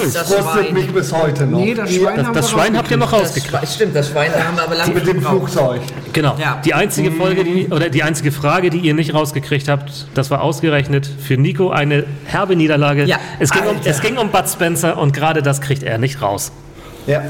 Das frustet mich bis heute noch. Nee, das Schwein habt ihr noch rausgekriegt. Stimmt, das Schwein haben wir aber lange Mit dem Flugzeug. Genau. Ja. Die einzige Folge, die einzige Frage, die ihr nicht rausgekriegt habt, das war ausgerechnet für Nico eine herbe Niederlage. Ja. Es ging um Bud Spencer und gerade das kriegt er nicht raus. Ja.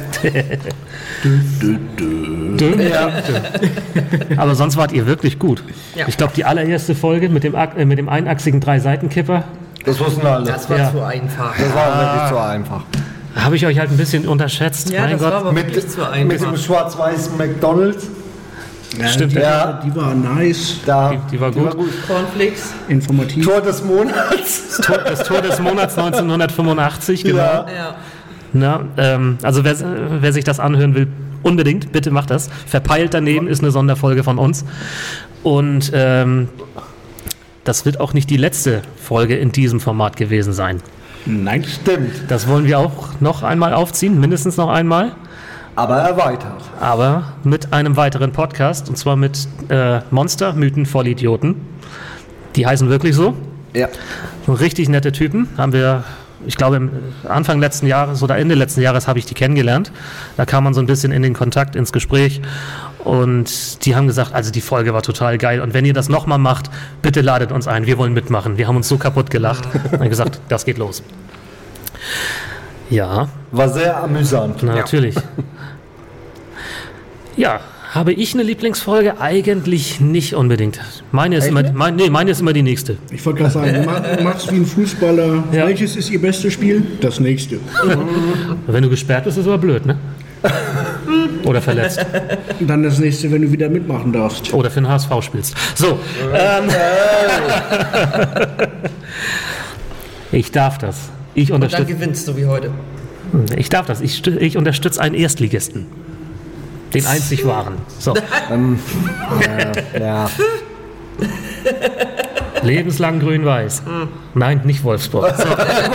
Aber sonst wart ihr wirklich gut. Ja. Ich glaube, die allererste Folge mit dem einachsigen 3-Seitenkipper, Das wussten alle. Das war Ja. zu einfach. Das war wirklich zu einfach. habe ich euch halt ein bisschen unterschätzt. Ja, mein das Gott. war aber wirklich zu Mit einfach. dem schwarz-weißen McDonald's. Stimmt, Ja. Die war nice, Da, Die war gut. Cornflakes. informativ. Tor des Monats. Das Tor des Monats 1985, genau. Ja. Ja. Na, also wer sich das anhören will, unbedingt, bitte macht das. Verpeilt daneben ist eine Sonderfolge von uns. Und das wird auch nicht die letzte Folge in diesem Format gewesen sein. Nein. Stimmt. Das wollen wir auch noch einmal aufziehen, mindestens noch einmal. Aber erweitert. Aber mit einem weiteren Podcast, und zwar mit Monster, Mythen, Vollidioten. Die heißen wirklich so. Ja. Richtig nette Typen. Haben wir, ich glaube, Anfang letzten Jahres oder Ende letzten Jahres habe ich die kennengelernt. Da kam man so ein bisschen in den Kontakt, ins Gespräch. Und die haben gesagt, also die Folge war total geil. Und wenn ihr das nochmal macht, bitte ladet uns ein. Wir wollen mitmachen. Wir haben uns so kaputt gelacht. Und haben gesagt, das geht los. Ja, War sehr amüsant. na, natürlich. Ja, habe ich eine Lieblingsfolge? Eigentlich nicht unbedingt. Meine ist immer die nächste. Ich wollte gerade sagen, du machst wie ein Fußballer. Ja. Welches ist ihr bestes Spiel? Das nächste. Wenn du gesperrt bist, ist aber blöd, ne? Oder verletzt. Und dann das nächste, wenn du wieder mitmachen darfst. Oder für den HSV spielst. So. Ich darf das. Ich Und dann unterstütze gewinnst du wie heute. das. Ich unterstütze einen Erstligisten. Den einzig wahren. So. Ja. Lebenslang grün-weiß. Nein, nicht Wolfsburg. So.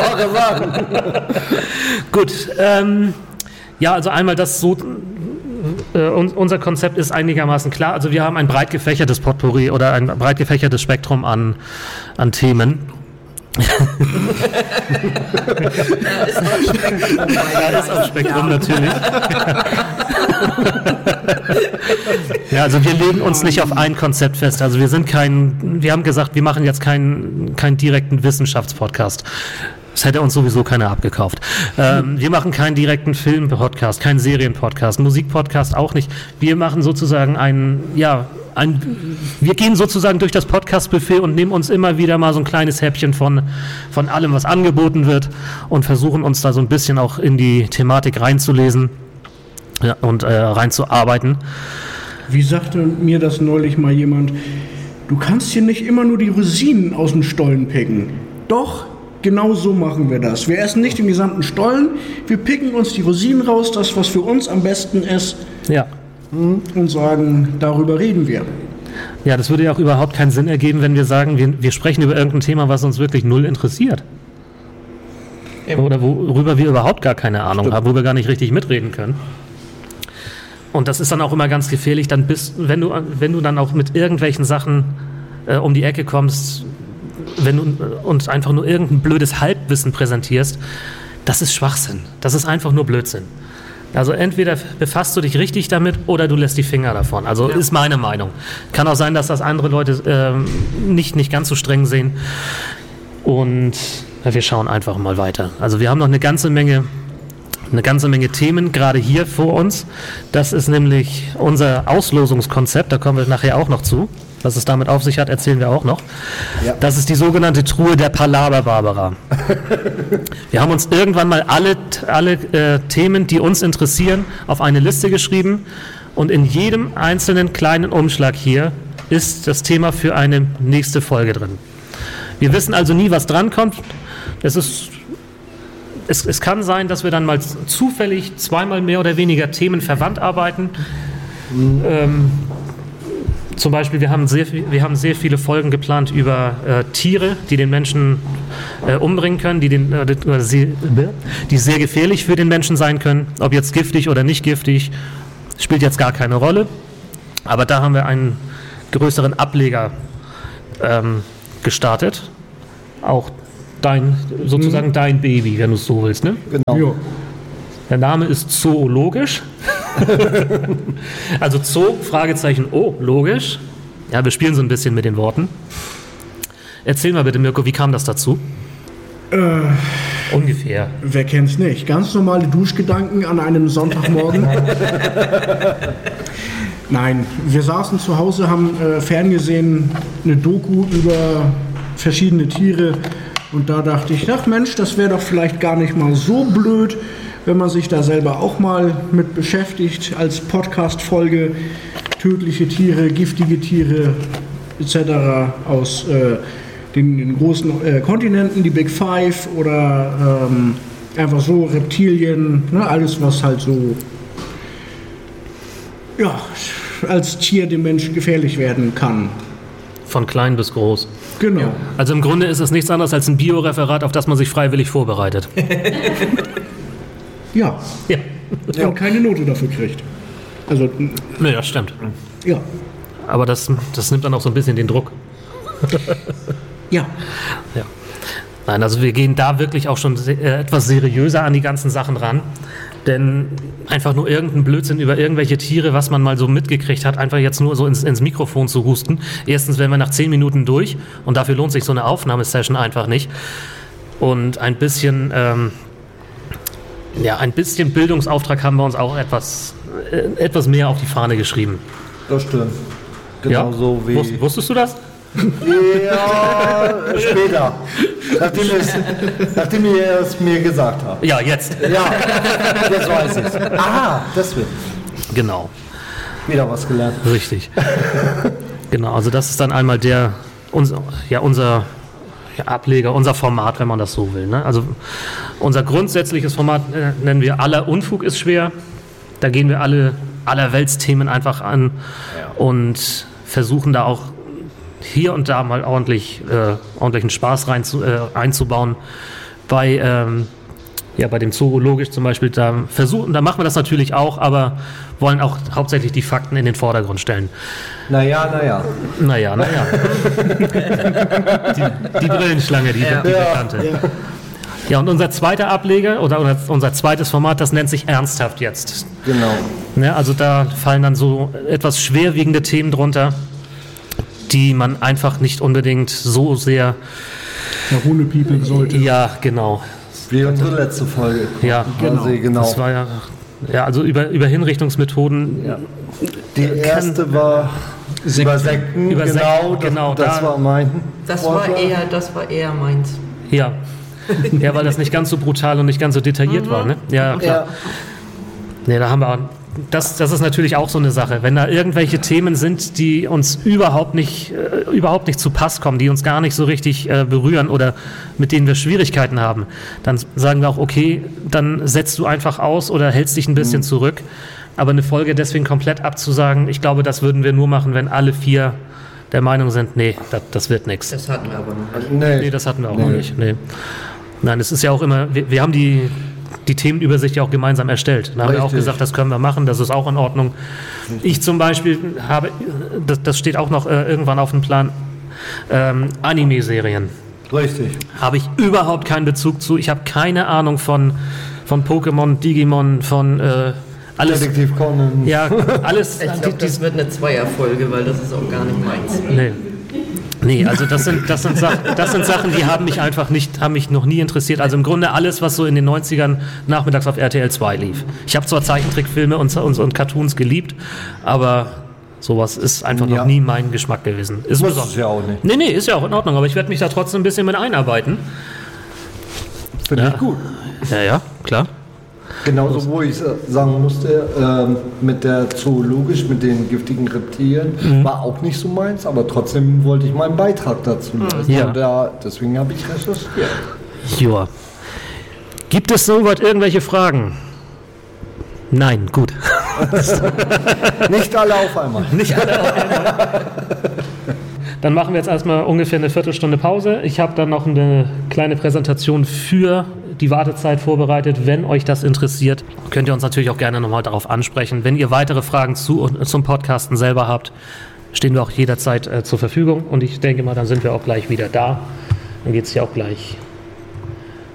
Gut. Ja, also einmal das so. Unser Konzept ist einigermaßen klar. Also wir haben ein breit gefächertes Potpourri oder ein breit gefächertes Spektrum an Themen. Da ist auch Spektrum natürlich. Ja, also wir legen uns nicht auf ein Konzept fest. Also wir haben gesagt, wir machen jetzt keinen direkten Wissenschaftspodcast. Das hätte uns sowieso keiner abgekauft. Wir machen keinen direkten Film-Podcast, keinen Serien-Podcast, Musik-Podcast auch nicht. Wir machen sozusagen wir gehen sozusagen durch das Podcast-Buffet und nehmen uns immer wieder mal so ein kleines Häppchen von allem, was angeboten wird und versuchen uns da so ein bisschen auch in die Thematik reinzulesen und reinzuarbeiten. Wie sagte mir das neulich mal jemand, du kannst hier nicht immer nur die Rosinen aus dem Stollen picken. Doch, genau so machen wir das. Wir essen nicht den gesamten Stollen, wir picken uns die Rosinen raus, das, was für uns am besten ist, Ja. und sagen, darüber reden wir. Ja, das würde ja auch überhaupt keinen Sinn ergeben, wenn wir sagen, wir sprechen über irgendein Thema, was uns wirklich null interessiert. Eben. Oder worüber wir überhaupt gar keine Ahnung haben, wo wir gar nicht richtig mitreden können. Und das ist dann auch immer ganz gefährlich, wenn du dann auch mit irgendwelchen Sachen um die Ecke kommst, wenn du uns einfach nur irgendein blödes Halbwissen präsentierst, das ist Schwachsinn. Das ist einfach nur Blödsinn. Also entweder befasst du dich richtig damit oder du lässt die Finger davon. Also ist meine Meinung. Kann auch sein, dass das andere Leute nicht ganz so streng sehen. Und wir schauen einfach mal weiter. Also wir haben noch eine ganze Menge Themen gerade hier vor uns. Das ist nämlich unser Auslosungskonzept. Da kommen wir nachher auch noch zu. Was es damit auf sich hat, erzählen wir auch noch. Ja. Das ist die sogenannte Truhe der Palaver-Barbara. Wir haben uns irgendwann mal alle Themen, die uns interessieren, auf eine Liste geschrieben. Und in jedem einzelnen kleinen Umschlag hier ist das Thema für eine nächste Folge drin. Wir wissen also nie, was drankommt. Es kann sein, dass wir dann mal zufällig zweimal mehr oder weniger Themen verwandt arbeiten. Zum Beispiel, wir haben sehr viele Folgen geplant über Tiere, die den Menschen umbringen können, die sehr gefährlich für den Menschen sein können. Ob jetzt giftig oder nicht giftig, spielt jetzt gar keine Rolle. Aber da haben wir einen größeren Ableger gestartet. Auch sozusagen dein Baby, wenn du es so willst, ne? Genau. Ja. Der Name ist zoologisch. Also Zoo, Fragezeichen, oh, logisch. Ja, wir spielen so ein bisschen mit den Worten. Erzähl mal bitte, Mirko, wie kam das dazu? Ungefähr. Wer kennt's nicht? Ganz normale Duschgedanken an einem Sonntagmorgen. Nein, wir saßen zu Hause, haben ferngesehen, eine Doku über verschiedene Tiere. Und da dachte ich, ach Mensch, das wäre doch vielleicht gar nicht mal so blöd, wenn man sich da selber auch mal mit beschäftigt, als Podcast-Folge tödliche Tiere, giftige Tiere etc. aus den großen Kontinenten, die Big Five oder einfach so Reptilien, ne, alles was halt so als Tier dem Menschen gefährlich werden kann. Von klein bis groß. Genau. Also im Grunde ist es nichts anderes als ein Bioreferat, auf das man sich freiwillig vorbereitet. Ja. Ja. Und keine Note dafür kriegt. Also, Nee, das stimmt. ja. Aber das nimmt dann auch so ein bisschen den Druck. Ja. Ja. Nein, also wir gehen da wirklich auch schon etwas seriöser an die ganzen Sachen ran. Denn einfach nur irgendein Blödsinn über irgendwelche Tiere, was man mal so mitgekriegt hat, einfach jetzt nur so ins Mikrofon zu husten. Erstens wären wir nach 10 Minuten durch und dafür lohnt sich so eine Aufnahmesession einfach nicht. Und ein bisschen Bildungsauftrag haben wir uns auch etwas mehr auf die Fahne geschrieben. Das stimmt. Genauso wie... Wusstest du das? Ja, später. Nachdem ihr es mir gesagt habt. Ja, jetzt. Ja, jetzt weiß ich es. Ah, deswegen. Genau, Wieder was gelernt. richtig. Genau, also das ist dann einmal unser Ableger, unser Format, wenn man das so will. Ne? Also unser grundsätzliches Format nennen wir Aller Unfug ist schwer. Da gehen wir aller Weltsthemen einfach an und versuchen da auch hier und da mal ordentlichen Spaß einzubauen. Bei dem Zoologisch zum Beispiel, da machen wir das natürlich auch, aber wollen auch hauptsächlich die Fakten in den Vordergrund stellen. Naja. Naja. Die Brillenschlange, die bekannte. Ja, und unser zweiter Ableger oder unser zweites Format, das nennt sich Ernsthaft jetzt. Genau. Ne, also da fallen dann so etwas schwerwiegende Themen drunter, die man einfach nicht unbedingt so sehr... Hundepiepeln sollte. Ja, genau. Wie unsere letzte Folge. Ja, Genau. Das war ja also über Hinrichtungsmethoden. Ja. Die erste war über Sekten. Über Sekten, genau. Das da- war mein Das war eher meins. Ja. Ja, weil das nicht ganz so brutal und nicht ganz so detailliert war, ne? Ja, klar. Ja. Nee, da haben wir... Das ist natürlich auch so eine Sache. Wenn da irgendwelche Themen sind, die uns überhaupt nicht zu Pass kommen, die uns gar nicht so richtig berühren oder mit denen wir Schwierigkeiten haben, dann sagen wir auch, okay, dann setzt du einfach aus oder hältst dich ein bisschen zurück. Aber eine Folge deswegen komplett abzusagen, ich glaube, das würden wir nur machen, wenn alle 4 der Meinung sind, nee, das wird nichts. Das hatten wir aber noch. Nee, das hatten wir auch noch nicht. Nee. Nein, es ist ja auch immer, wir haben die Themenübersicht ja auch gemeinsam erstellt. Da haben wir auch Richtig. gesagt, das können wir machen, das ist auch in Ordnung. Ich zum Beispiel habe, das steht auch noch irgendwann auf dem Plan, Anime-Serien. Richtig. Habe ich überhaupt keinen Bezug zu. Ich habe keine Ahnung von Pokémon, Digimon, von alles. Detektiv Conan. Ja, alles. Ich glaube, das wird eine Zweierfolge, weil das ist auch gar nicht meins. Nee, also das sind Sachen, die haben mich noch nie interessiert. Also im Grunde alles, was so in den 90ern nachmittags auf RTL 2 lief. Ich habe zwar Zeichentrickfilme und Cartoons geliebt, aber sowas ist einfach noch nie mein Geschmack gewesen. Ist Muss besonders. es ja auch nicht. Nee, ist ja auch in Ordnung, aber ich werde mich da trotzdem ein bisschen mit einarbeiten. Finde ich gut. Ja, klar. Genauso, wo ich sagen musste, mit der Zoologisch, mit den giftigen Reptilien, war auch nicht so meins, aber trotzdem wollte ich meinen Beitrag dazu leisten. Ja. Und deswegen habe ich recherchiert. Joa. Gibt es soweit irgendwelche Fragen? Nein, gut. Nicht alle auf einmal. Nicht alle auf einmal. Dann machen wir jetzt erstmal ungefähr eine Viertelstunde Pause. Ich habe dann noch eine kleine Präsentation für die Wartezeit vorbereitet. Wenn euch das interessiert, könnt ihr uns natürlich auch gerne nochmal darauf ansprechen. Wenn ihr weitere Fragen zum Podcasten selber habt, stehen wir auch jederzeit zur Verfügung. Und ich denke mal, dann sind wir auch gleich wieder da. Dann geht es ja auch gleich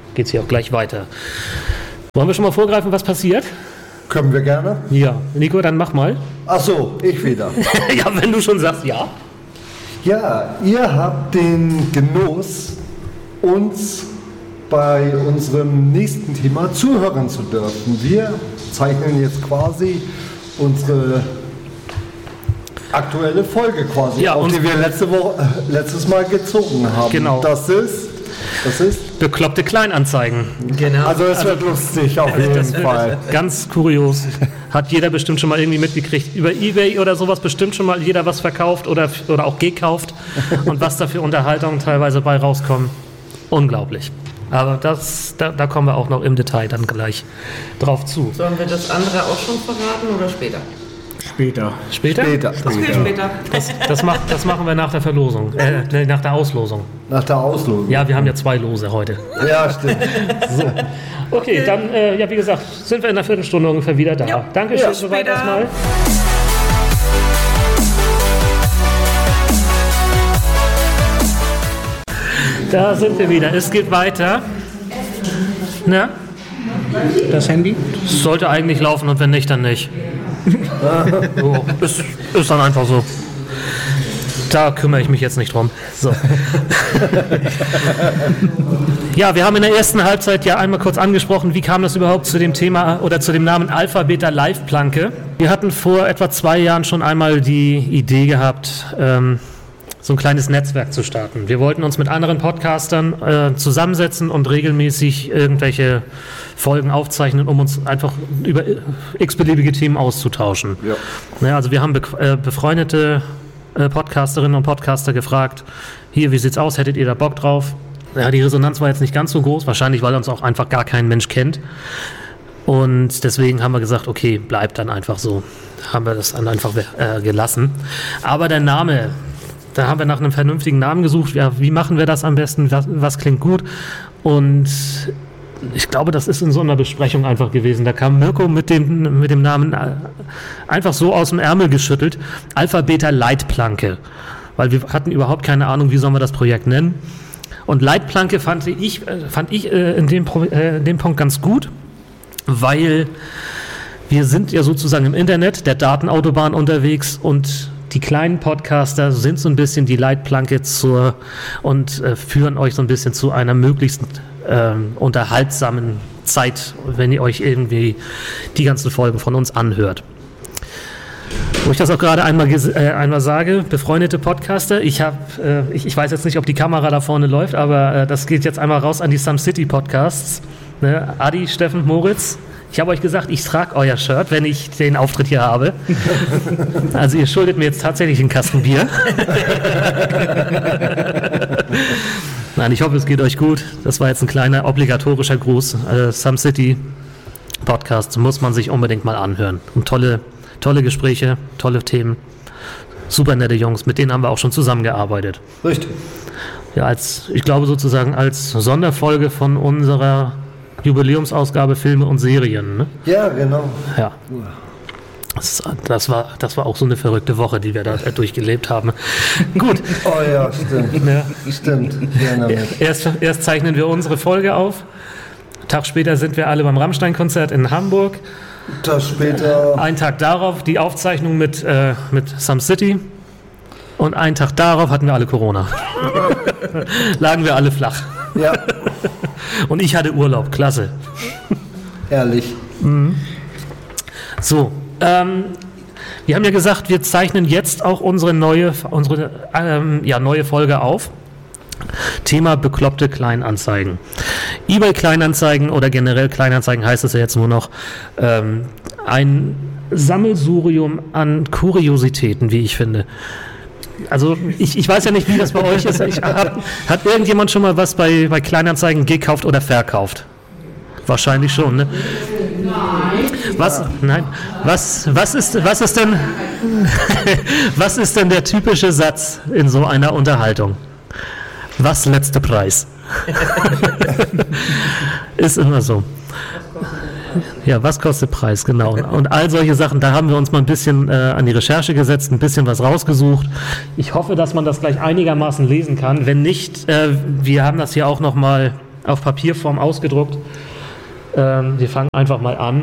geht es hier auch gleich weiter. Wollen wir schon mal vorgreifen, was passiert? Können wir gerne. Ja, Nico, dann mach mal. Ach so, ich wieder. Ja, wenn du schon sagst, ja. Ja, ihr habt den Genuss, uns bei unserem nächsten Thema zuhören zu dürfen. Wir zeichnen jetzt quasi unsere aktuelle Folge quasi, ja, auf die wir letztes Mal gezogen haben. Genau. Das ist bekloppte Kleinanzeigen. Genau. Also es wird lustig auf jeden Fall. Ganz kurios. Hat jeder bestimmt schon mal irgendwie mitgekriegt. Über eBay oder sowas bestimmt schon mal jeder was verkauft oder auch gekauft. Und was da für Unterhaltungen teilweise bei rauskommen. Unglaublich. Aber da kommen wir auch noch im Detail dann gleich drauf zu. Sollen wir das andere auch schon verraten oder später? Später. Später? Okay, später. Das machen wir nach der Verlosung. Nach der Auslosung. Nach der Auslosung. Ja, wir haben ja 2 Lose heute. Ja, stimmt. So. Okay, dann, wie gesagt, sind wir in einer Viertelstunde ungefähr wieder da. Ja. Dankeschön, Ja, soweit später. erstmal. Da sind wir wieder. Es geht weiter. Na? Das Handy? Sollte eigentlich laufen und wenn nicht, dann nicht. So, ist dann einfach so. Da kümmere ich mich jetzt nicht drum. So. Ja, wir haben in der ersten Halbzeit ja einmal kurz angesprochen, wie kam das überhaupt zu dem Thema oder zu dem Namen Alpha Beta Live Planke. Wir hatten vor etwa 2 Jahren schon einmal die Idee gehabt, so ein kleines Netzwerk zu starten. Wir wollten uns mit anderen Podcastern zusammensetzen und regelmäßig irgendwelche Folgen aufzeichnen, um uns einfach über x-beliebige Themen auszutauschen. Ja. Ja, also wir haben befreundete Podcasterinnen und Podcaster gefragt, hier, wie sieht's aus, hättet ihr da Bock drauf? Ja, die Resonanz war jetzt nicht ganz so groß, wahrscheinlich, weil uns auch einfach gar kein Mensch kennt. Und deswegen haben wir gesagt, okay, bleibt dann einfach so. Haben wir das dann einfach gelassen. Aber der Name, da haben wir nach einem vernünftigen Namen gesucht. Ja, wie machen wir das am besten? Was klingt gut? Und ich glaube, das ist in so einer Besprechung einfach gewesen. Da kam Mirko mit dem Namen einfach so aus dem Ärmel geschüttelt. Alpha Beta Leitplanke. Weil wir hatten überhaupt keine Ahnung, wie sollen wir das Projekt nennen. Und Leitplanke fand ich in dem Punkt ganz gut, weil wir sind ja sozusagen im Internet, der Datenautobahn unterwegs und die kleinen Podcaster sind so ein bisschen die Leitplanke und führen euch so ein bisschen zu einer möglichst unterhaltsamen Zeit, wenn ihr euch irgendwie die ganzen Folgen von uns anhört. Wo ich das auch gerade einmal sage, befreundete Podcaster, ich weiß jetzt nicht, ob die Kamera da vorne läuft, aber das geht jetzt einmal raus an die Some City Podcasts. Ne? Adi, Steffen, Moritz. Ich habe euch gesagt, ich trage euer Shirt, wenn ich den Auftritt hier habe. Also ihr schuldet mir jetzt tatsächlich einen Kasten Bier. Nein, ich hoffe, es geht euch gut. Das war jetzt ein kleiner obligatorischer Gruß. Some City Podcast muss man sich unbedingt mal anhören. Und tolle Gespräche, tolle Themen. Super nette Jungs, mit denen haben wir auch schon zusammengearbeitet. Richtig. Ja, ich glaube sozusagen als Sonderfolge von unserer Jubiläumsausgabe Filme und Serien. Ne? Ja, genau. Ja. Das war auch so eine verrückte Woche, die wir da durchgelebt haben. Gut. Oh ja, stimmt. Ja. Stimmt. Erst zeichnen wir unsere Folge auf. Einen Tag später sind wir alle beim Rammstein-Konzert in Hamburg. Tag später. Einen Tag darauf die Aufzeichnung mit Some City. Und einen Tag darauf hatten wir alle Corona. Lagen wir alle flach. Ja. Und ich hatte Urlaub. Klasse. Ehrlich. Mhm. So. Wir haben ja gesagt, wir zeichnen jetzt auch unsere neue Folge auf. Thema bekloppte Kleinanzeigen. eBay Kleinanzeigen oder generell Kleinanzeigen heißt es ja jetzt nur noch ein Sammelsurium an Kuriositäten, wie ich finde. Also ich weiß ja nicht, wie das bei euch ist. Hat irgendjemand schon mal was bei Kleinanzeigen gekauft oder verkauft? Wahrscheinlich schon, ne? Was ist denn der typische Satz in so einer Unterhaltung? Was letzter Preis? Ist immer so. Ja, was kostet Preis, genau. Und all solche Sachen, da haben wir uns mal ein bisschen an die Recherche gesetzt, ein bisschen was rausgesucht. Ich hoffe, dass man das gleich einigermaßen lesen kann. Wenn nicht, wir haben das hier auch nochmal auf Papierform ausgedruckt. Wir fangen einfach mal an.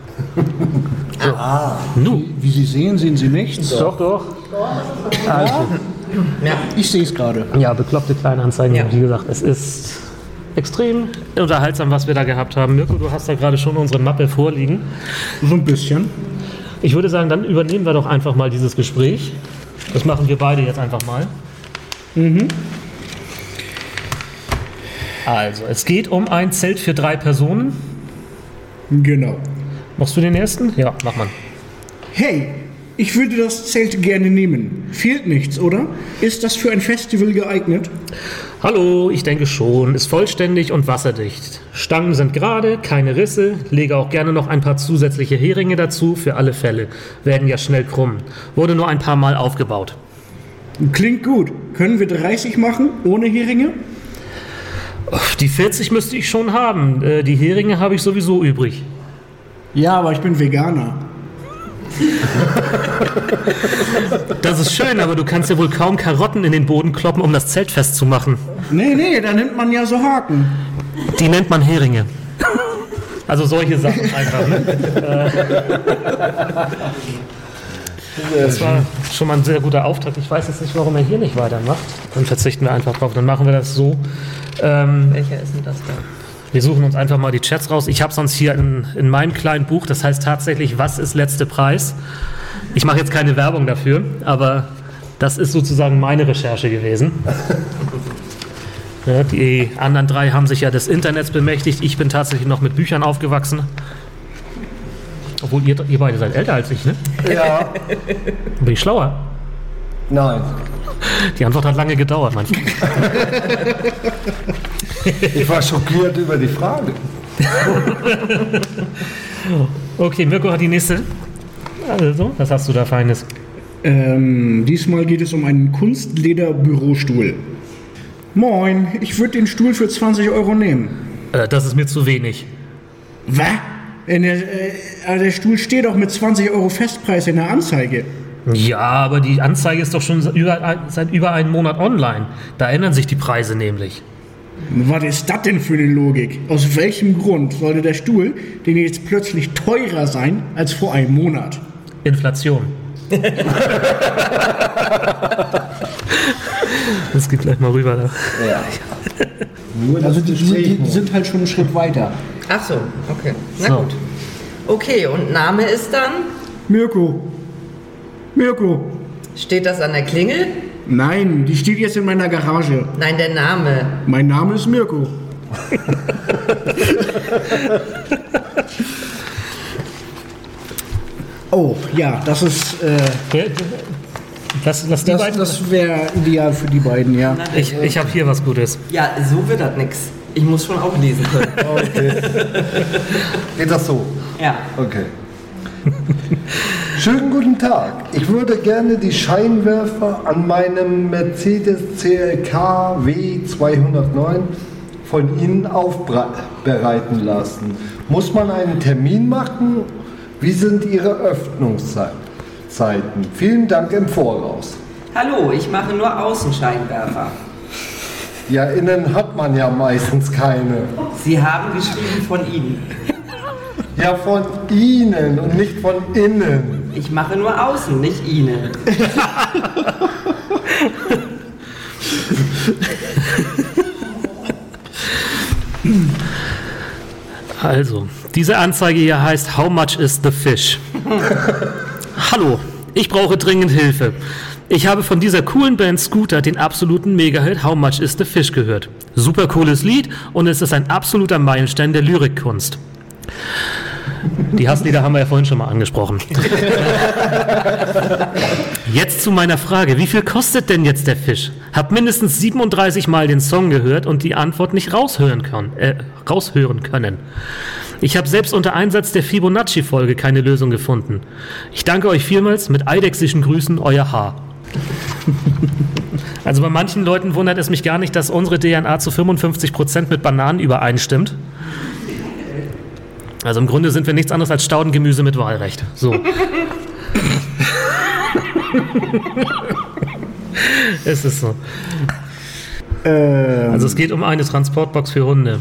Wie Sie sehen, sehen Sie nichts. Doch. Also, Ja. Ich sehe es gerade. ja, bekloppte Kleinanzeigen. Ja. Wie gesagt, es ist extrem unterhaltsam, was wir da gehabt haben. Mirko, du hast da gerade schon unsere Mappe vorliegen. So ein bisschen. Ich würde sagen, dann übernehmen wir doch einfach mal dieses Gespräch. Das machen wir beide jetzt einfach mal. Also, es geht um ein Zelt für 3 Personen. Genau. Machst du den ersten? Ja, mach mal. Hey, ich würde das Zelt gerne nehmen. Fehlt nichts, oder? Ist das für ein Festival geeignet? Hallo, ich denke schon. Ist vollständig und wasserdicht. Stangen sind gerade, keine Risse. Lege auch gerne noch ein paar zusätzliche Heringe dazu, für alle Fälle. Werden ja schnell krumm. Wurde nur ein paar Mal aufgebaut. Klingt gut. Können wir 30 machen, ohne Heringe? Die 40 müsste ich schon haben. Die Heringe habe ich sowieso übrig. Ja, aber ich bin Veganer. Das ist schön, aber du kannst ja wohl kaum Karotten in den Boden kloppen, um das Zelt festzumachen. Nee, da nimmt man ja so Haken. Die nennt man Heringe. Also solche Sachen einfach, ne? Das war schon mal ein sehr guter Auftakt. Ich weiß jetzt nicht, warum er hier nicht weitermacht. Dann verzichten wir einfach drauf. Dann machen wir das so. Welcher ist denn das da? Wir suchen uns einfach mal die Chats raus. Ich habe sonst hier in meinem kleinen Buch, das heißt tatsächlich, was ist letzte Preis? Ich mache jetzt keine Werbung dafür, aber das ist sozusagen meine Recherche gewesen. Ja, die anderen 3 haben sich ja des Internets bemächtigt. Ich bin tatsächlich noch mit Büchern aufgewachsen. Obwohl ihr beide seid älter als ich, ne? Ja. Bin ich schlauer? Nein. Die Antwort hat lange gedauert, mein Freund. Ich war schockiert über die Frage. Okay, Mirko hat die nächste. Also, was hast du da Feines? Diesmal geht es um einen Kunstleder-Bürostuhl. Moin, ich würde den Stuhl für 20 Euro nehmen. Das ist mir zu wenig. Was? Der Stuhl steht doch mit 20 Euro Festpreis in der Anzeige. Ja, aber die Anzeige ist doch schon seit über einem Monat online. Da ändern sich die Preise nämlich. Was ist das denn für eine Logik? Aus welchem Grund sollte der Stuhl denn jetzt plötzlich teurer sein als vor einem Monat? Inflation. Das geht gleich mal rüber. Da. Ja. Nur Also die sind halt schon einen Schritt weiter. Ach so, okay. Na So. gut. Okay, und Name ist dann? Mirko. Steht das an der Klingel? Nein, die steht jetzt in meiner Garage. Nein, der Name. Mein Name ist Mirko. Oh, ja, das ist, Lass die beiden. das wäre ideal für die beiden, ja. Ich habe hier was Gutes. Ja, so wird das nix. Ich muss schon auch lesen können. Okay. Geht das so? Ja. Okay. Schönen guten Tag. Ich würde gerne die Scheinwerfer an meinem Mercedes CLK W209 von Ihnen aufbereiten lassen. Muss man einen Termin machen? Wie sind Ihre Öffnungszeiten? Vielen Dank im Voraus. Hallo, ich mache nur Außenscheinwerfer. Ja, innen hat man ja meistens keine. Sie haben geschrieben von Ihnen. Ja, von Ihnen und nicht von innen. Ich mache nur außen, nicht Ihnen. Also, diese Anzeige hier heißt How much is the fish? Hallo, ich brauche dringend Hilfe. Ich habe von dieser coolen Band Scooter den absoluten Mega-Hit How much is the fish gehört. Super cooles Lied und es ist ein absoluter Meilenstein der Lyrikkunst. Die Hasslieder haben wir ja vorhin schon mal angesprochen. Jetzt zu meiner Frage. Wie viel kostet denn jetzt der Fisch? Hab mindestens 37 Mal den Song gehört und die Antwort nicht raushören können. Ich habe selbst unter Einsatz der Fibonacci-Folge keine Lösung gefunden. Ich danke euch vielmals. Mit eidechsischen Grüßen, euer H. Also bei manchen Leuten wundert es mich gar nicht, dass unsere DNA zu 55% mit Bananen übereinstimmt. Also im Grunde sind wir nichts anderes als Staudengemüse mit Wahlrecht. So. Es ist so. Also es geht um eine Transportbox für Hunde.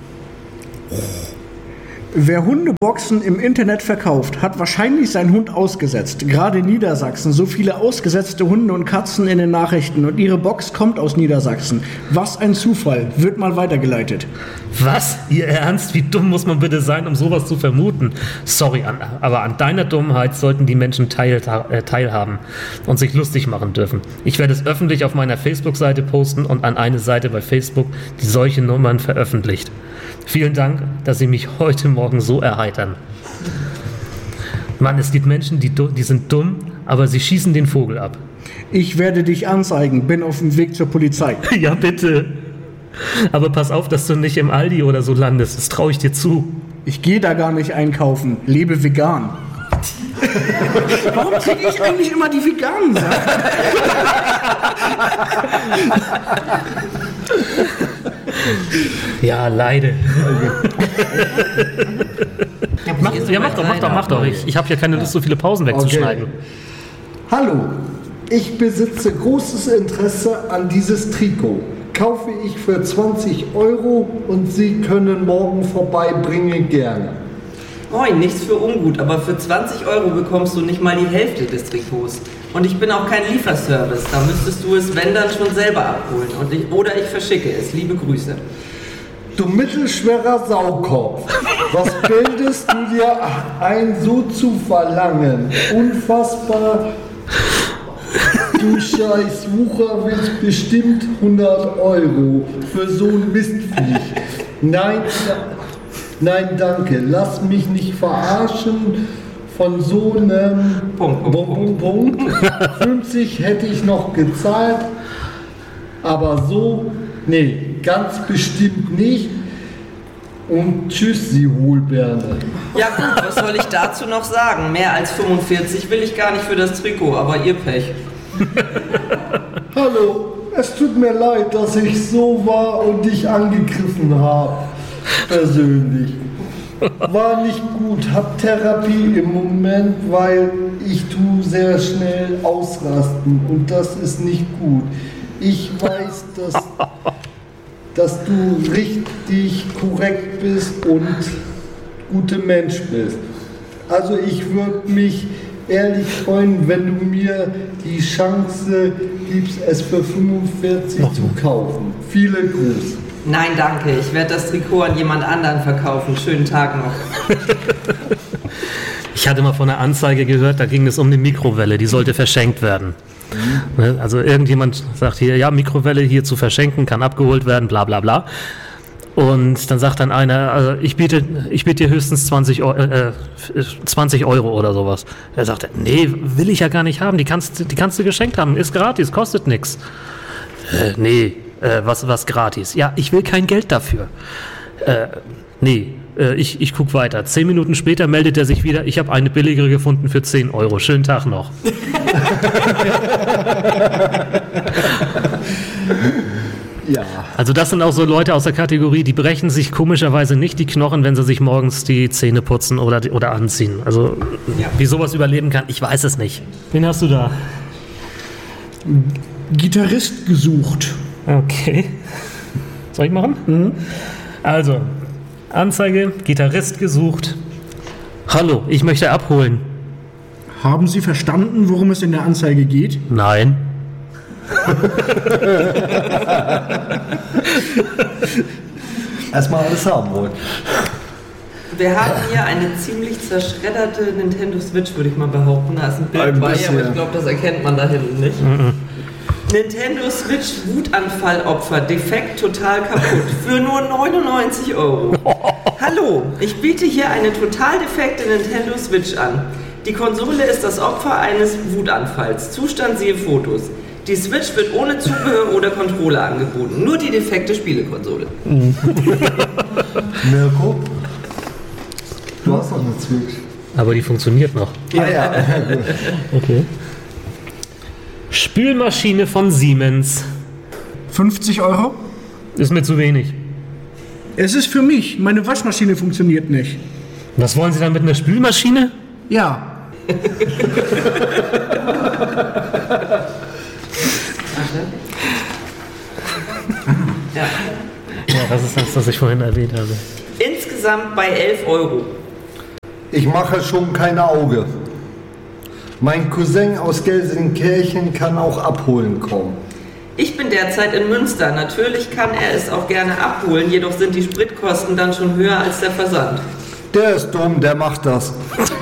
Wer Hundeboxen im Internet verkauft, hat wahrscheinlich seinen Hund ausgesetzt. Gerade in Niedersachsen. So viele ausgesetzte Hunde und Katzen in den Nachrichten. Und ihre Box kommt aus Niedersachsen. Was ein Zufall. Wird mal weitergeleitet. Was? Ihr Ernst? Wie dumm muss man bitte sein, um sowas zu vermuten? Sorry, aber an deiner Dummheit sollten die Menschen teilhaben und sich lustig machen dürfen. Ich werde es öffentlich auf meiner Facebook-Seite posten und an eine Seite bei Facebook, die solche Nummern veröffentlicht. Vielen Dank, dass Sie mich heute Morgen so erheitern. Mann, es gibt Menschen, die sind dumm, aber sie schießen den Vogel ab. Ich werde dich anzeigen. Bin auf dem Weg zur Polizei. Ja, bitte. Aber pass auf, dass du nicht im Aldi oder so landest. Das traue ich dir zu. Ich gehe da gar nicht einkaufen. Lebe vegan. Warum kriege ich eigentlich immer die veganen Sachen? Ja, leide. Mach doch. Ich habe ja keine Lust, so viele Pausen wegzuschneiden. Okay. Hallo, ich besitze großes Interesse an dieses Trikot. Kaufe ich für 20 € und Sie können morgen vorbeibringen, gerne. Moin, nichts für ungut, aber für 20 € bekommst du nicht mal die Hälfte des Trikots. Und ich bin auch kein Lieferservice, da müsstest du es, wenn dann, schon selber abholen. Oder ich verschicke es. Liebe Grüße. Du mittelschwerer Saukopf, was bildest du dir ein, so zu verlangen? Unfassbar. Du scheiß Wucher willst bestimmt 100 € für so ein Mistviech. Nein, danke, lass mich nicht verarschen. Von so einem Punkt. 50 hätte ich noch gezahlt, aber so, nee, ganz bestimmt nicht. Und tschüss, Sie Hohlbirne. Ja gut, was soll ich dazu noch sagen? Mehr als 45 will ich gar nicht für das Trikot, aber ihr Pech. Hallo, es tut mir leid, dass ich so war und dich angegriffen habe. Persönlich. War nicht gut, hab Therapie im Moment, weil ich tu sehr schnell ausrasten und das ist nicht gut. Ich weiß, dass du richtig korrekt bist und guter Mensch bist. Also ich würde mich ehrlich freuen, wenn du mir die Chance gibst, es für 45 zu kaufen. Viele Grüße. Nein, danke. Ich werde das Trikot an jemand anderen verkaufen. Schönen Tag noch. Ich hatte mal von einer Anzeige gehört, da ging es um eine Mikrowelle, die sollte verschenkt werden. Also irgendjemand sagt hier, ja, Mikrowelle hier zu verschenken, kann abgeholt werden, bla bla bla. Und dann sagt dann einer, also ich biete dir höchstens 20 € oder sowas. Er sagt, nee, will ich ja gar nicht haben, die kannst du geschenkt haben, ist gratis, kostet nichts. Nee. Was gratis? Ja, ich will kein Geld dafür. Ich guck weiter. 10 Minuten später meldet er sich wieder, ich habe eine billigere gefunden für 10 €. Schönen Tag noch. Ja. Also das sind auch so Leute aus der Kategorie, die brechen sich komischerweise nicht die Knochen, wenn sie sich morgens die Zähne putzen oder anziehen. Also wie sowas überleben kann, ich weiß es nicht. Wen hast du da? Gitarrist gesucht. Okay. Soll ich machen? Mhm. Also, Anzeige, Gitarrist gesucht. Hallo, ich möchte abholen. Haben Sie verstanden, worum es in der Anzeige geht? Nein. Erstmal alles haben wollen. Wir haben hier eine ziemlich zerschredderte Nintendo Switch, würde ich mal behaupten. Da ist ein Bild bei, aber ich glaube, das erkennt man da hinten nicht. Nintendo Switch Wutanfallopfer, defekt, total kaputt, für nur 99 €. Hallo, ich biete hier eine total defekte Nintendo Switch an. Die Konsole ist das Opfer eines Wutanfalls. Zustand siehe Fotos. Die Switch wird ohne Zubehör oder Controller angeboten. Nur die defekte Spielekonsole. Mirko, du hast noch eine Switch. Aber die funktioniert noch. Ja. Okay. Spülmaschine von Siemens. 50 €? Ist mir zu wenig. Es ist für mich. Meine Waschmaschine funktioniert nicht. Was wollen Sie dann mit einer Spülmaschine? Ja. das ist das, was ich vorhin erwähnt habe. Insgesamt bei 11 Euro. Ich mache schon kein Auge. Mein Cousin aus Gelsenkirchen kann auch abholen kommen. Ich bin derzeit in Münster. Natürlich kann er es auch gerne abholen, jedoch sind die Spritkosten dann schon höher als der Versand. Der ist dumm, der macht das.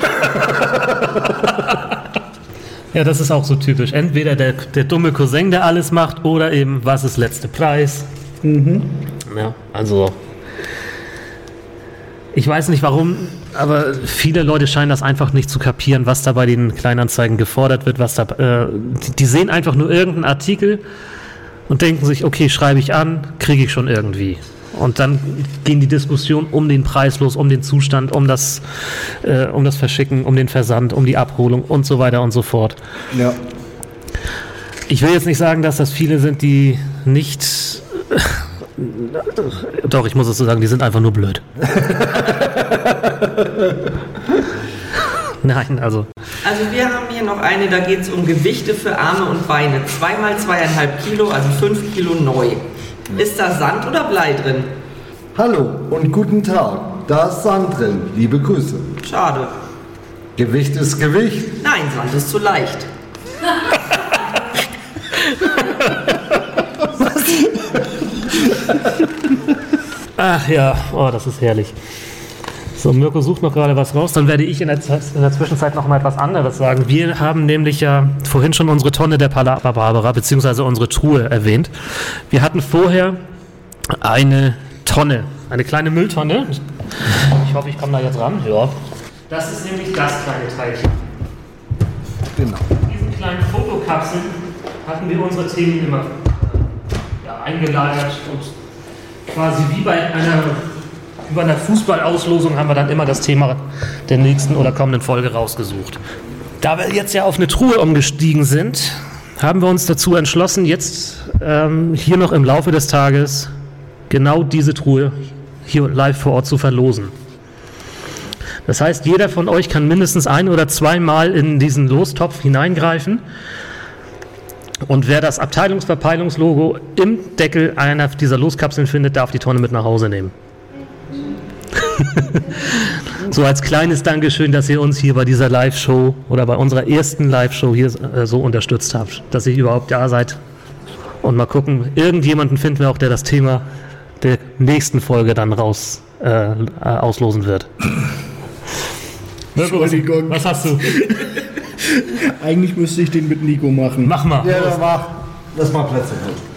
Ja, das ist auch so typisch. Entweder der dumme Cousin, der alles macht, oder eben, was ist letzte Preis? Ja, also... Ich weiß nicht warum, aber viele Leute scheinen das einfach nicht zu kapieren, was da bei den Kleinanzeigen gefordert wird. Die sehen einfach nur irgendeinen Artikel und denken sich, okay, schreibe ich an, kriege ich schon irgendwie. Und dann gehen die Diskussionen um den Preis los, um den Zustand, um das Verschicken, um den Versand, um die Abholung und so weiter und so fort. Ja. Ich will jetzt nicht sagen, dass das viele sind, die nicht... Doch, ich muss es so sagen, die sind einfach nur blöd. Nein, also... Also wir haben hier noch eine, da geht es um Gewichte für Arme und Beine. 2x2,5 Kilo, also 5 Kilo neu. Ist da Sand oder Blei drin? Hallo und guten Tag. Da ist Sand drin. Liebe Grüße. Schade. Gewicht ist Gewicht. Nein, Sand ist zu leicht. Ach ja, oh, das ist herrlich. So, Mirko sucht noch gerade was raus, dann werde ich in der Zwischenzeit noch mal etwas anderes sagen. Wir haben nämlich ja vorhin schon unsere Tonne der Palabra Barbara, beziehungsweise unsere Truhe erwähnt. Wir hatten vorher eine Tonne, eine kleine Mülltonne. Ich hoffe, ich komme da jetzt ran. Ja. Das ist nämlich das kleine Teilchen. Genau. In diesen kleinen Fotokapseln hatten wir unsere Themen immer eingelagert und quasi wie bei einer Fußballauslosung haben wir dann immer das Thema der nächsten oder kommenden Folge rausgesucht. Da wir jetzt ja auf eine Truhe umgestiegen sind, haben wir uns dazu entschlossen, jetzt hier noch im Laufe des Tages genau diese Truhe hier live vor Ort zu verlosen. Das heißt, jeder von euch kann mindestens ein- oder zweimal in diesen Lostopf hineingreifen. Und wer das Abteilungsverpeilungslogo im Deckel einer dieser Loskapseln findet, darf die Tonne mit nach Hause nehmen. So als kleines Dankeschön, dass ihr uns hier bei dieser Live-Show oder bei unserer ersten Live-Show hier so unterstützt habt, dass ihr überhaupt da seid. Und mal gucken, irgendjemanden finden wir auch, der das Thema der nächsten Folge dann auslosen wird. Entschuldigung. Was hast du? Eigentlich müsste ich den mit Nico machen. Mach mal. Ja, dann mach. Lass mal Plätze.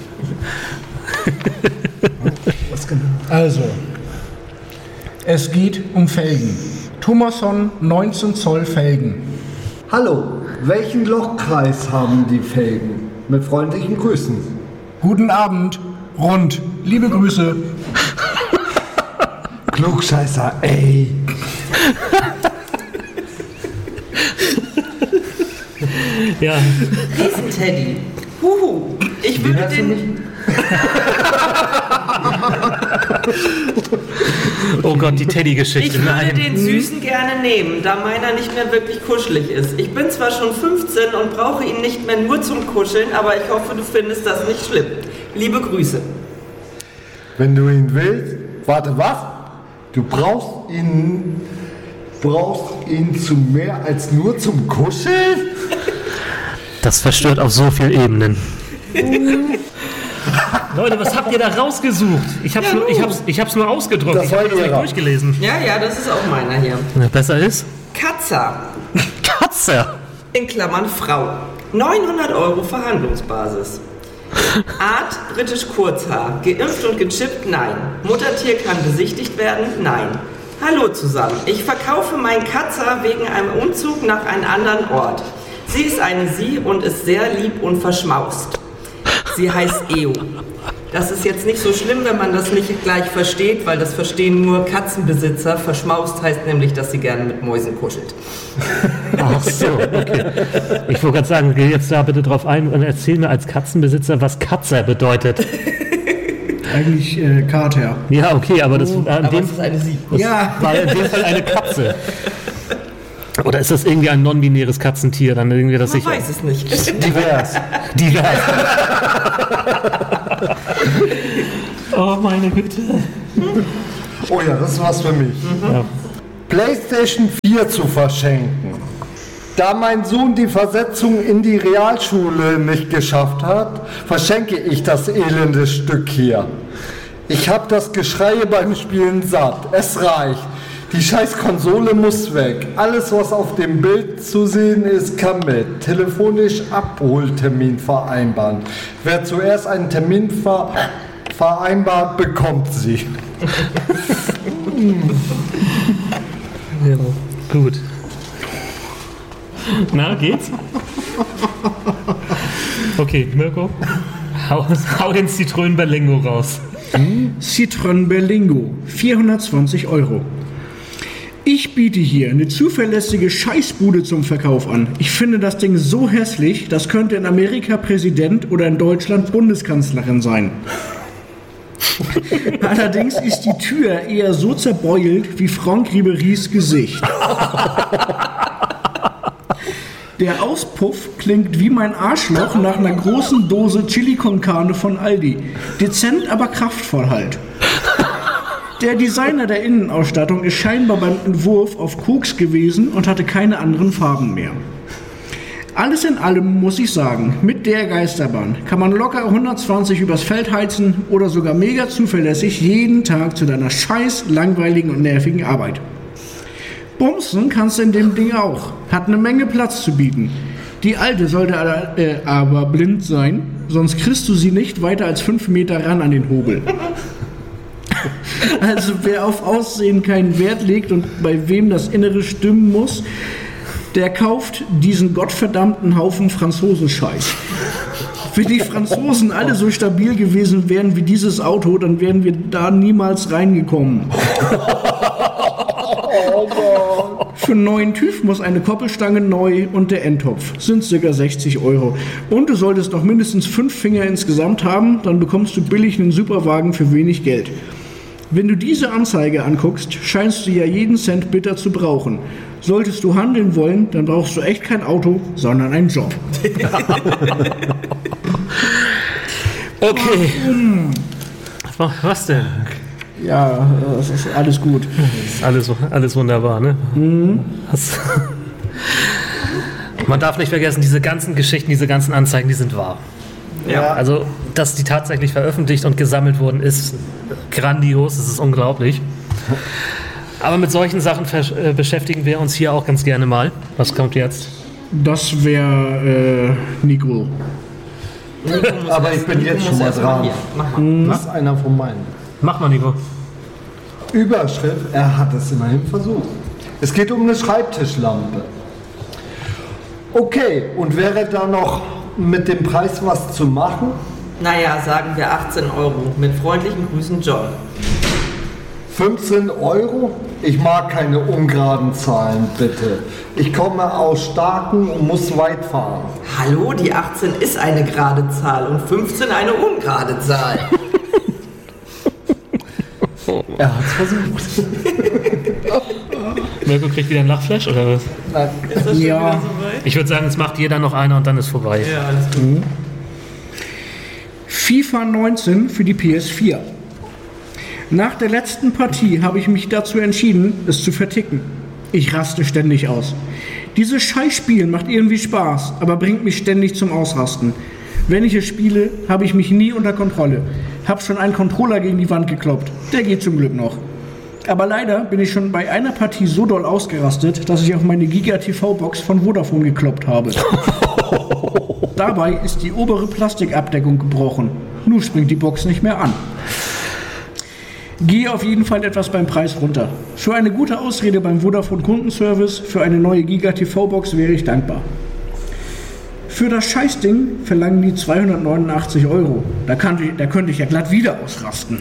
Also, es geht um Felgen. Thomasson 19 Zoll Felgen. Hallo, welchen Lochkreis haben die Felgen? Mit freundlichen Grüßen. Guten Abend, rund. Liebe Grüße. Klugscheißer, ey. Ja. Riesenteddy. Huhu. Ich würde den... Oh Gott, die Teddy-Geschichte. Ich würde den Süßen gerne nehmen, da meiner nicht mehr wirklich kuschelig ist. Ich bin zwar schon 15 und brauche ihn nicht mehr nur zum Kuscheln, aber ich hoffe, du findest das nicht schlimm. Liebe Grüße. Wenn du ihn willst, warte, was? Du brauchst ihn zu mehr als nur zum Kuscheln? Das verstört auf so vielen Ebenen. Leute, was habt ihr da rausgesucht? Ich hab's nur ausgedruckt. Das Ich habe es nicht ihrer. durchgelesen. Ja, das ist auch meiner hier. Ja, besser ist? Katze. Katze. In Klammern Frau. 900 € Verhandlungsbasis. Art britisch Kurzhaar. Geimpft und gechippt? Nein. Muttertier kann besichtigt werden? Nein. Hallo zusammen. Ich verkaufe mein Katzer wegen einem Umzug nach einem anderen Ort. Sie ist eine Sie und ist sehr lieb und verschmaust. Sie heißt Eo. Das ist jetzt nicht so schlimm, wenn man das nicht gleich versteht, weil das verstehen nur Katzenbesitzer. Verschmaust heißt nämlich, dass sie gerne mit Mäusen kuschelt. Ach so, okay. Ich wollte gerade sagen, geh jetzt da bitte drauf ein und erzähl mir als Katzenbesitzer, was Katze bedeutet. Eigentlich Kater. Ja, okay, aber das, Aber es ist eine Sie. Ja. war in dem Fall eine Katze. Oder ist das irgendwie ein non-binäres Katzentier? Dann irgendwie, das Man weiß es nicht. Divers. Divers. Oh, meine Güte. Oh ja, das ist was für mich. Ja. PlayStation 4 zu verschenken. Da mein Sohn die Versetzung in die Realschule nicht geschafft hat, verschenke ich das elende Stück hier. Ich habe das Geschreie beim Spielen satt. Es reicht. Die scheiß Konsole muss weg. Alles, was auf dem Bild zu sehen ist, kann mit. Telefonisch Abholtermin vereinbaren. Wer zuerst einen Termin vereinbart, bekommt sie. Ja, gut. Na, geht's? Okay, Mirko, hau den Citroën Berlingo raus. Citroën Berlingo, 420 €. Ich biete hier eine zuverlässige Scheißbude zum Verkauf an. Ich finde das Ding so hässlich, das könnte in Amerika Präsident oder in Deutschland Bundeskanzlerin sein. Allerdings ist die Tür eher so zerbeult wie Franck Ribéry's Gesicht. Der Auspuff klingt wie mein Arschloch nach einer großen Dose Chili con Carne von Aldi. Dezent, aber kraftvoll halt. Der Designer der Innenausstattung ist scheinbar beim Entwurf auf Koks gewesen und hatte keine anderen Farben mehr. Alles in allem muss ich sagen, mit der Geisterbahn kann man locker 120 übers Feld heizen oder sogar mega zuverlässig jeden Tag zu deiner scheiß langweiligen und nervigen Arbeit. Bumsen kannst du in dem Ding auch, hat eine Menge Platz zu bieten. Die alte sollte aber blind sein, sonst kriegst du sie nicht weiter als 5 Meter ran an den Hobel. Also wer auf Aussehen keinen Wert legt und bei wem das Innere stimmen muss, der kauft diesen gottverdammten Haufen Franzosenscheiß. Wenn die Franzosen alle so stabil gewesen wären wie dieses Auto, dann wären wir da niemals reingekommen. Für einen neuen TÜV muss eine Koppelstange neu und der Endtopf. Sind ca. 60 €. Und du solltest noch mindestens 5 Finger insgesamt haben, dann bekommst du billig einen Superwagen für wenig Geld. Wenn du diese Anzeige anguckst, scheinst du ja jeden Cent bitter zu brauchen. Solltest du handeln wollen, dann brauchst du echt kein Auto, sondern einen Job. Okay. Was denn? Ja, das ist alles gut. Das ist alles wunderbar, ne? Mhm. Man darf nicht vergessen, diese ganzen Geschichten, diese ganzen Anzeigen, die sind wahr. Ja. Also, dass die tatsächlich veröffentlicht und gesammelt wurden, ist grandios, das ist unglaublich. Aber mit solchen Sachen beschäftigen wir uns hier auch ganz gerne mal. Was kommt jetzt? Das wäre Nico. Aber ich bin jetzt schon mal dran. Das ist einer von meinen. Mach mal, Nico. Überschrift, er hat es immerhin versucht. Es geht um eine Schreibtischlampe. Okay, und wäre da noch mit dem Preis was zu machen? Naja, sagen wir 18 €. Mit freundlichen Grüßen, John. 15 €? Ich mag keine ungeraden Zahlen, bitte. Ich komme aus Starken und muss weit fahren. Hallo, die 18 ist eine gerade Zahl und 15 eine ungerade Zahl. Er hat's versucht. Mirko kriegt wieder ein Lachflash, oder was? Nein. Ist das schon wieder so weit? Ich würde sagen, es macht jeder noch einer und dann ist vorbei. Ja, alles gut. FIFA 19 für die PS4. Nach der letzten Partie habe ich mich dazu entschieden, es zu verticken. Ich raste ständig aus. Dieses Scheißspiel macht irgendwie Spaß, aber bringt mich ständig zum Ausrasten. Wenn ich es spiele, habe ich mich nie unter Kontrolle. Hab schon einen Controller gegen die Wand gekloppt. Der geht zum Glück noch. Aber leider bin ich schon bei einer Partie so doll ausgerastet, dass ich auf meine Giga-TV-Box von Vodafone gekloppt habe. Dabei ist die obere Plastikabdeckung gebrochen. Nun springt die Box nicht mehr an. Gehe auf jeden Fall etwas beim Preis runter. Für eine gute Ausrede beim Vodafone Kundenservice für eine neue Giga-TV-Box wäre ich dankbar. Für das Scheißding verlangen die 289 €. Da könnte ich ja glatt wieder ausrasten.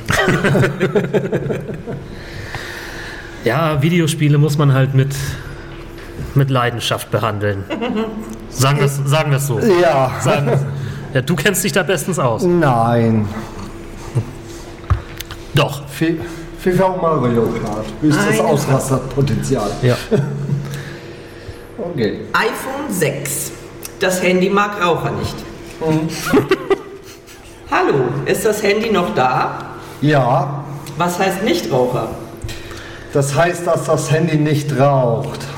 Ja, Videospiele muss man halt mit Leidenschaft behandeln. Sagen wir es so. Ja. Ja, du kennst dich da bestens aus. Nein. Doch. FIFA und Mario Kart. Höchstes Ausrasterpotenzial. Ja. Okay. iPhone 6. Das Handy mag Raucher nicht. Hallo, ist das Handy noch da? Ja. Was heißt Nichtraucher? Das heißt, dass das Handy nicht raucht.